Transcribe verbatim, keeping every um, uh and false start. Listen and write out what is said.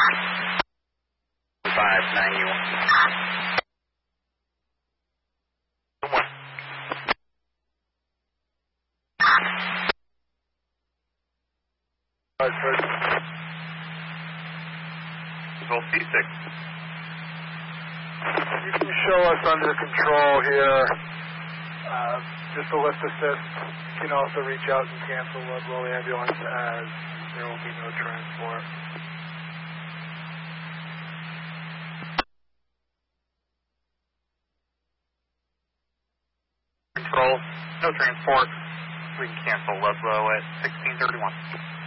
five ninety-one. One. Control C six. You can show us under control here. Uh, just a lift assist. You can also reach out and cancel Ludlow ambulance as there will be no transport. Control, no transport. We can cancel Ludlow at sixteen thirty-one.